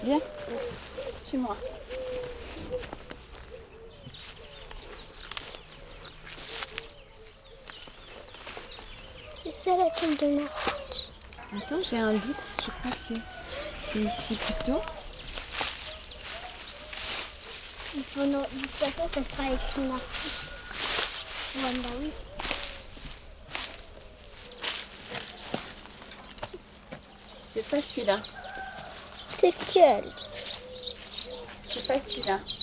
Viens, suis-moi. C'est ça la tombe de mort. Attends, j'ai un doute. Je crois que c'est ici plutôt. Non, de toute façon, ça sera écrit marqué. Ouais, bah oui. C'est pas celui-là. C'est quel? C'est pas celui-là.